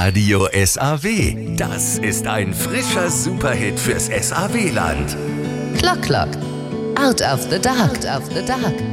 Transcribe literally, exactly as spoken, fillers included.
Radio S A W. Das ist ein frischer Superhit fürs S A W-Land. Clock Clock. Out of the Dark. Out of the Dark.